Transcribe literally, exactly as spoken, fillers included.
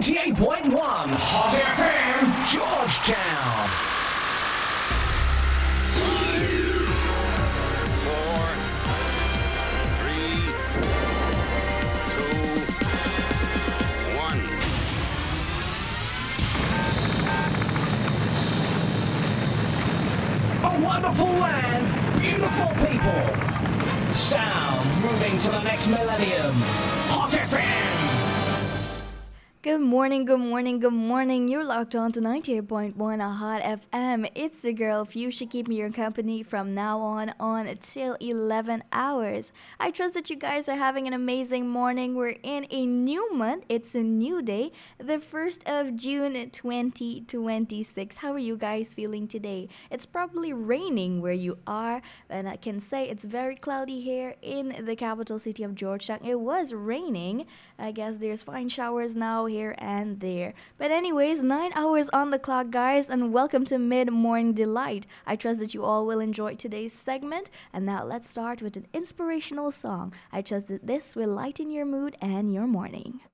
ninety-eight point one Hot F M, Georgetown. Five, four, three, two, one. A wonderful land, beautiful people. Sound moving to the next millennium. Hot F M. Good morning, good morning, good morning. You're locked on to ninety-eight point one Hot F M. It's the girl Fuchsia keeping your company from now on on till eleven hours. I trust that you guys are having an amazing morning. We're in a new month. It's a new day, the first of June twenty twenty-six. How are you guys feeling today? It's probably raining where you are, and I can say it's very cloudy here in the capital city of Georgetown. It was raining. I guess there's fine showers now here and there. But anyways, nine hours on the clock, guys, and welcome to Mid Morning Delight. I trust that you all will enjoy today's segment. And now let's start with an inspirational song. I trust that this will lighten your mood and your morning.